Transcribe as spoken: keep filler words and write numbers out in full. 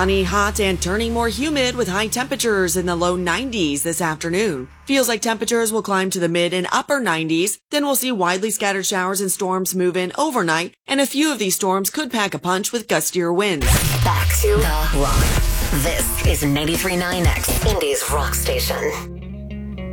Sunny, hot, and turning more humid with high temperatures in the low nineties this afternoon. Feels like temperatures will climb to the mid and upper nineties. Then we'll see widely scattered showers and storms move in overnight, and a few of these storms could pack a punch with gustier winds. Back to the rock. This is ninety-three point nine X, Indy's rock station.